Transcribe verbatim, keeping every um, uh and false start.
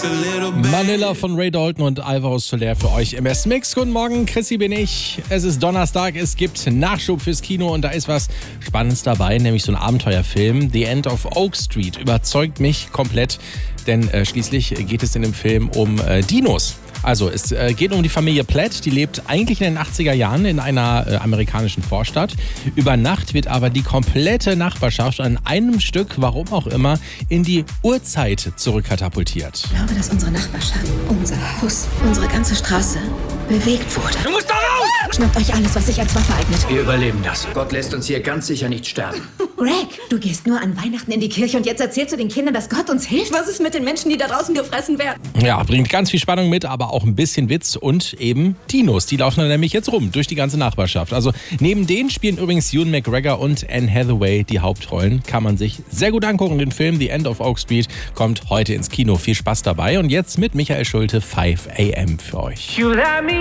Manila von Ray Dalton und Alvaro Soler für euch im Best Mix. Guten Morgen, Chrissy bin ich. Es ist Donnerstag, es gibt Nachschub fürs Kino und da ist was Spannendes dabei, nämlich so ein Abenteuerfilm. The End of Oak Street überzeugt mich komplett, denn äh, schließlich geht es in dem Film um äh, Dinos. Also es äh, geht um die Familie Platt, die lebt eigentlich in den achtziger Jahren in einer äh, amerikanischen Vorstadt. Über Nacht wird aber die komplette Nachbarschaft an einem Stück, warum auch immer, in die Urzeit zurückkatapultiert. Ich glaube, dass unsere Nachbarschaft, unser Haus, unsere ganze Straße bewegt wurde. Du musst da raus! Schnappt euch alles, was sich als Waffe eignet. Wir überleben das. Gott lässt uns hier ganz sicher nicht sterben. Greg, du gehst nur an Weihnachten in die Kirche und jetzt erzählst du den Kindern, dass Gott uns hilft? Was ist mit den Menschen, die da draußen gefressen werden? Ja, bringt ganz viel Spannung mit, aber auch ein bisschen Witz und eben Dinos. Die laufen dann nämlich jetzt rum durch die ganze Nachbarschaft. Also neben denen spielen übrigens Ewan McGregor und Anne Hathaway die Hauptrollen. Kann man sich sehr gut angucken. Den Film The End of Oak Street kommt heute ins Kino. Viel Spaß dabei. Und jetzt mit Michael Schulte, five a m für euch. You let me